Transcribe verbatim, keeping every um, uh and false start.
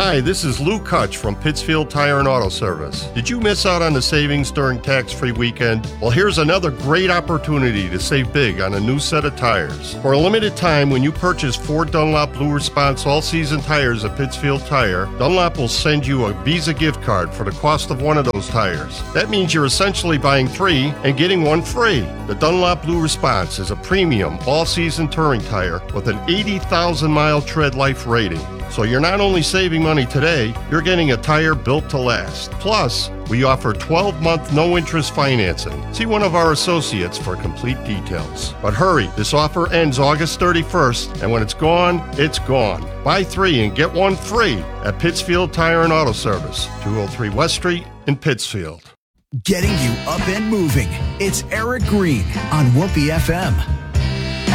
Hi, this is Lou Kutch from Pittsfield Tire and Auto Service. Did you miss out on the savings during tax-free weekend? Well, here's another great opportunity to save big on a new set of tires. For a limited time, when you purchase four Dunlop Blue Response all-season tires at Pittsfield Tire, Dunlop will send you a Visa gift card for the cost of one of those tires. That means you're essentially buying three and getting one free. The Dunlop Blue Response is a premium all-season touring tire with an eighty thousand mile tread life rating. So you're not only saving money today, you're getting a tire built to last. Plus, we offer twelve month no-interest financing. See one of our associates for complete details. But hurry, this offer ends August thirty-first, and when it's gone, it's gone. Buy three and get one free at Pittsfield Tire and Auto Service, two oh three West Street in Pittsfield. Getting you up and moving. It's Eric Green on Whoopee F M.